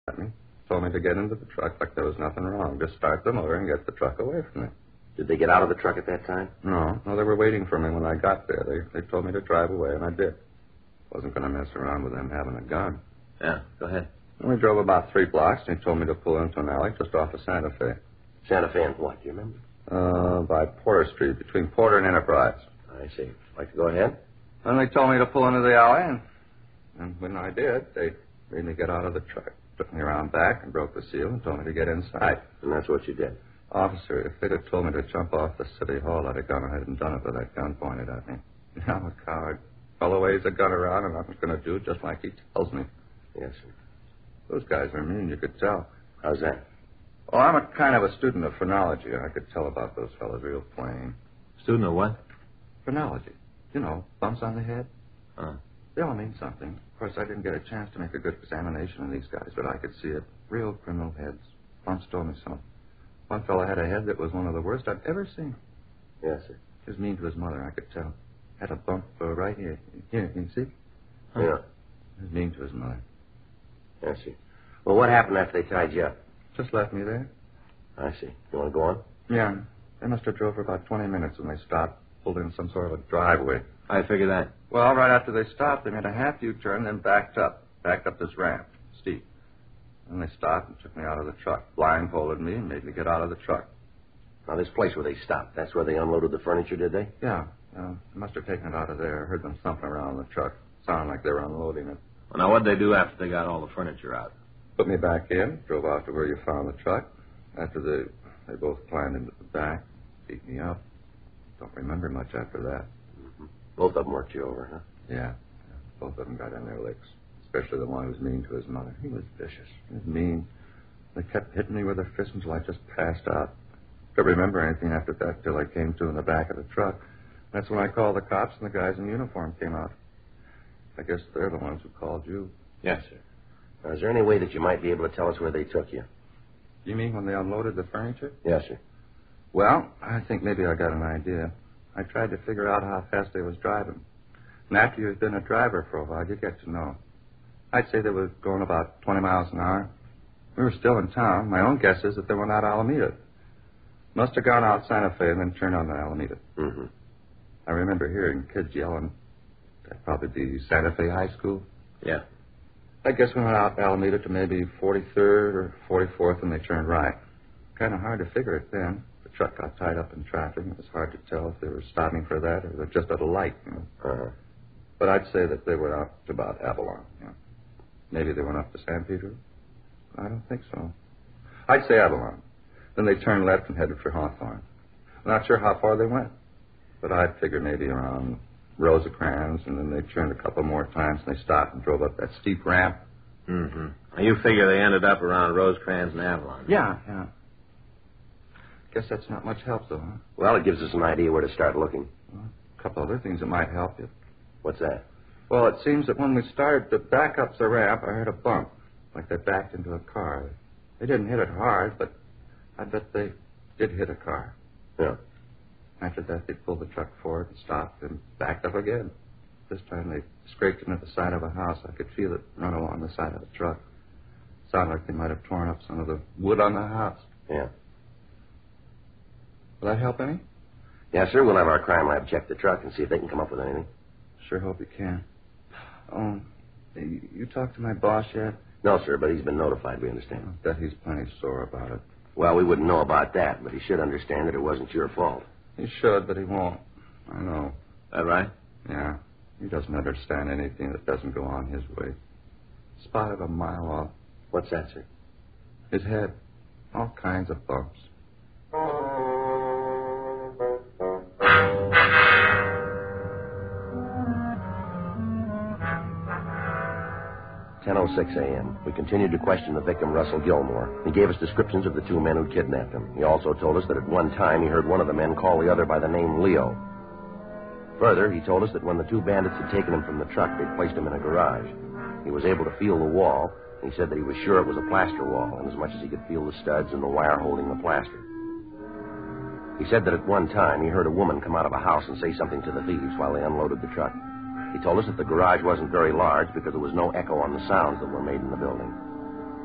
at me. Told me to get into the truck like there was nothing wrong. Just start the motor and get the truck away from me. Did they get out of the truck at that time? No, they were waiting for me when I got there. They told me to drive away, and I did. Wasn't going to mess around with them having a gun. Yeah, go ahead. And we drove about 3 blocks, and he told me to pull into an alley just off of Santa Fe. Santa Fe and what, do you remember? By Porter Street, between Porter and Enterprise. I see. Like to go ahead? And they told me to pull into the alley, and when I did, they made me get out of the truck. Took me around back and broke the seal and told me to get inside. And that's what you did? Officer, if they'd have told me to jump off the city hall, I'd have gone ahead and done it with that gun pointed at me. I'm a coward. Fellow waves a gun around, and I'm going to do just like he tells me. Yes, sir. Those guys are mean, you could tell. How's that? Oh, I'm a kind of a student of phrenology. I could tell about those fellas real plain. Student of what? Phrenology. You know, bumps on the head. Huh. They all mean something. Of course, I didn't get a chance to make a good examination of these guys, but I could see it. Real criminal heads. Bumps told me so. One fellow had a head that was one of the worst I've ever seen. Yes, sir. He was mean to his mother, I could tell. Had a bump right here. Here, you see? Huh. Yeah. He was mean to his mother. I see. Well, what happened after they tied you up? Just left me there. I see. You want to go on? Yeah. They must have drove for about 20 minutes when they stopped, pulled in some sort of a driveway. I figure that. Well, right after they stopped, they made a half U-turn, then backed up this ramp, steep. Then they stopped and took me out of the truck, blindfolded me, and made me get out of the truck. Now, this place where they stopped, that's where they unloaded the furniture, did they? Yeah. They must have taken it out of there. I heard them thumping around the truck. Sounded like they were unloading it. Well, now, what'd they do after they got all the furniture out? Put me back in, drove out to where you found the truck. After they both climbed into the back, beat me up. Don't remember much after that. Mm-hmm. Both of them worked you over, huh? Yeah. Both of them got in their licks. Especially the one who was mean to his mother. He was vicious. He was mean. They kept hitting me with their fists until I just passed out. Couldn't remember anything after that till I came to in the back of the truck. That's when I called the cops and the guys in uniform came out. I guess they're the ones who called you. Yes, sir. Now, is there any way that you might be able to tell us where they took you? You mean when they unloaded the furniture? Yes, sir. Well, I think maybe I got an idea. I tried to figure out how fast they was driving. And after you've been a driver for a while, you get to know. I'd say they were going about 20 miles an hour. We were still in town. My own guess is that they were not Alameda. Must have gone out Santa Fe and then turned on to Alameda. Mm-hmm. I remember hearing kids yelling. That'd probably be Santa Fe High School. Yeah. I guess we went out Alameda to maybe 43rd or 44th, and they turned right. Kind of hard to figure it then. The truck got tied up in traffic. It was hard to tell if they were stopping for that or they were just at a light. You know? Uh-huh. But I'd say that they went out to about Avalon. You know? Maybe they went up to San Pedro. I don't think so. I'd say Avalon. Then they turned left and headed for Hawthorne. I'm not sure how far they went, but I'd figure maybe around Rosecrans, and then they turned a couple more times, and they stopped and drove up that steep ramp. Mm-hmm. Now, you figure they ended up around Rosecrans and Avalon. Yeah. Guess that's not much help, though, huh? Well, it gives us an idea where to start looking. Well, a couple other things that might help you. What's that? Well, it seems that when we started to back up the ramp, I heard a bump, like they backed into a car. They didn't hit it hard, but I bet they did hit a car. Yeah. After that, they pulled the truck forward and stopped and backed up again. This time they scraped into the side of a house. I could feel it run along the side of the truck. Sounded like they might have torn up some of the wood on the house. Yeah. Will that help any? Yes, sir. We'll have our crime lab check the truck and see if they can come up with anything. Sure hope you can. Oh, you talked to my boss yet? No, sir, but he's been notified, we understand. I bet he's plenty sore about it. Well, we wouldn't know about that, but he should understand that it wasn't your fault. He should, but he won't. I know. That right? Yeah. He doesn't understand anything that doesn't go on his way. Spotted a mile off. What's that, sir? His head. All kinds of bumps. 10:06 a.m. We continued to question the victim, Russell Gilmore. He gave us descriptions of the two men who kidnapped him. He also told us that at one time he heard one of the men call the other by the name Leo. Further, he told us that when the two bandits had taken him from the truck, they'd placed him in a garage. He was able to feel the wall, and he said that he was sure it was a plaster wall, and as much as he could feel the studs and the wire holding the plaster. He said that at one time he heard a woman come out of a house and say something to the thieves while they unloaded the truck. He told us that the garage wasn't very large because there was no echo on the sounds that were made in the building.